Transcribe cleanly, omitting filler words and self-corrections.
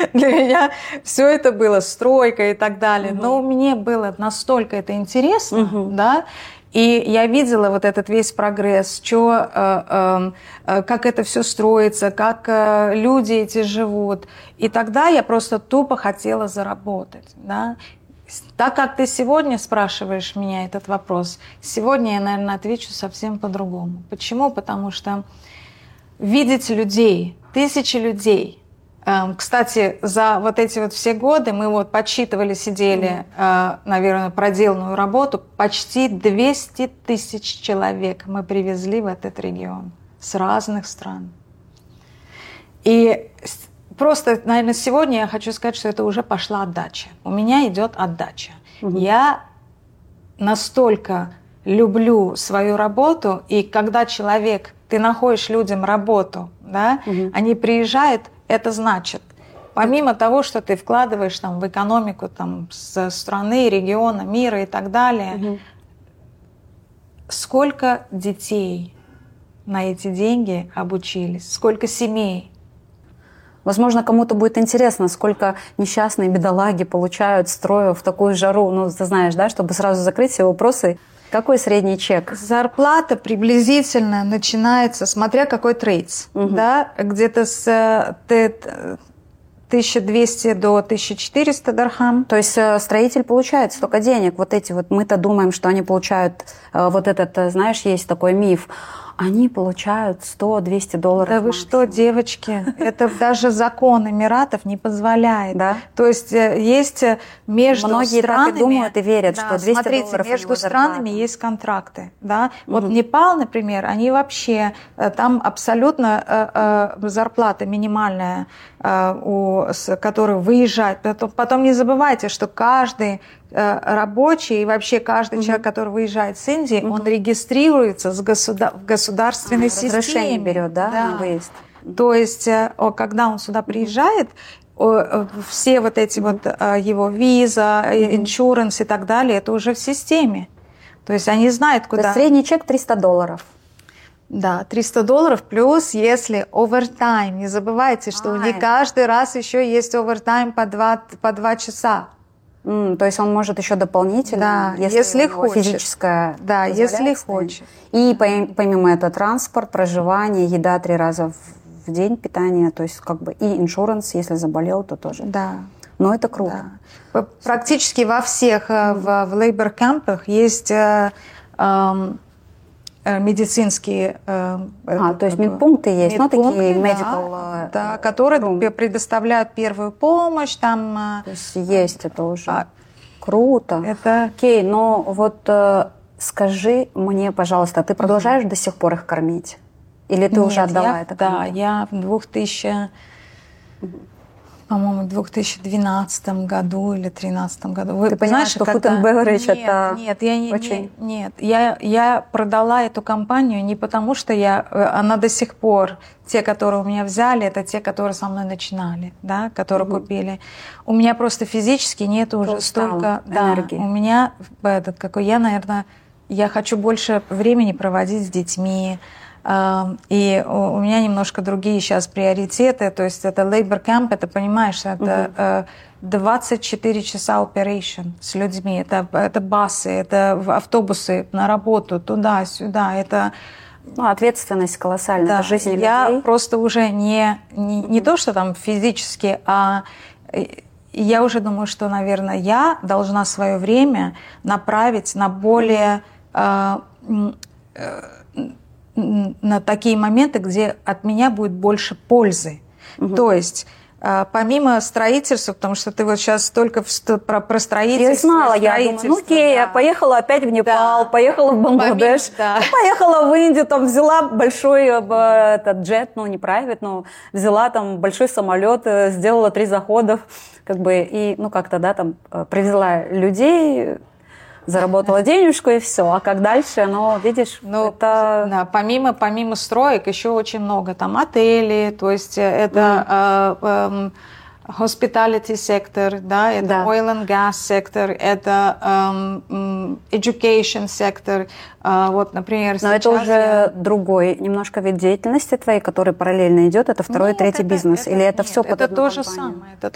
Для меня все это было стройка и так далее. Но мне было настолько это интересно, да, и я видела вот этот весь прогресс, как это все строится, как люди эти живут. И тогда я просто тупо хотела заработать. Да? Так как ты сегодня спрашиваешь меня этот вопрос, сегодня я, наверное, отвечу совсем по-другому. Почему? Потому что видеть людей, тысячи людей. Кстати, за вот эти вот все годы мы вот подсчитывали, сидели, наверное, проделанную работу. Почти 200 тысяч человек мы привезли в этот регион с разных стран. И просто, наверное, сегодня я хочу сказать, что это уже пошла отдача. У меня идет отдача. Я настолько люблю свою работу, и когда ты находишь людям работу, да, они приезжают. Это значит, помимо того, что ты вкладываешь там, в экономику там, страны, региона, мира и так далее, сколько детей на эти деньги обучились, сколько семей. Возможно, кому-то будет интересно, сколько несчастные бедолаги получают, строя в такую жару. Ну, ты знаешь, да, чтобы сразу закрыть все вопросы. Какой средний чек? Зарплата приблизительно начинается, смотря какой трейдс, да, где-то с 1200 до 1400 дархам. То есть строитель получает столько денег. Вот эти вот, мы-то думаем, что они получают вот этот, знаешь, есть такой миф. Они получают $100-200 Да максимум. вы что, девочки, это даже закон Эмиратов не позволяет. Да? То есть есть между многие странами... так и думают и верят, да, что $200 смотрите, между странами есть контракты. Да? Вот Непал, например, они вообще, там абсолютно зарплата минимальная, который выезжает. Потом не забывайте, что каждый рабочий и вообще каждый человек, который выезжает с Индии, он регистрируется в государственной системе. Разрешение берет, да, на выезд? То есть, когда он сюда приезжает, все вот эти вот его виза, иншуранс и так далее, это уже в системе. То есть они знают, куда... То есть средний чек $300. Да, $300 плюс, если овертайм. Не забывайте, что не каждый раз еще есть овертайм по 2 часа. То есть он может еще дополнительно, да, если хочет. Физическое. Да, если хочет. И помимо этого транспорт, проживание, еда 3 раза в день, питание, то есть как бы и иншуранс, если заболел, то тоже. Да. Но это круто. Да. Практически во всех в лейбор-кемпах есть медицинские... то есть медпункты есть, такие medical... Да, которые предоставляют первую помощь. Там, то есть есть это уже. Круто. Это... Окей, но вот скажи мне, пожалуйста, ты продолжаешь до сих пор их кормить? Или ты уже отдала это кому-то? Да, я в 2012 году или 2013 году. Ты понимаешь, что Food and Beverage это очень... Нет, я продала эту компанию не потому, что она до сих пор, те, которые у меня взяли, это те, которые со мной начинали, да, которые купили. У меня просто физически нет уже столько энергии. У меня наверное, я хочу больше времени проводить с детьми. И у меня немножко другие сейчас приоритеты. То есть это labor camp, это, понимаешь, это 24 часа operation с людьми. Это басы, это автобусы на работу, туда-сюда. Это... ответственность колоссальная, да, это жизнь людей. Я просто уже не то, что там физически, а я уже думаю, что, наверное, я должна свое время направить на более... на такие моменты, где от меня будет больше пользы. То есть, помимо строительства, потому что ты вот сейчас только про строительство... Я знала, я думаю, я поехала опять в Непал, поехала в Бангладеш, поехала в Индию, там взяла большой джет, не private, но взяла там большой самолет, сделала 3 захода, и, как-то, там привезла людей... заработала денежку и все. А как дальше? Видишь, это... Да, помимо строек еще очень много. Там отели, то есть это hospitality сектор, да, это oil and gas сектор, это education сектор. Вот, например, но это уже другой немножко вид деятельности твоей, который параллельно идет. Это второй, третий бизнес? Или это все под одну компанию? Это то же самое.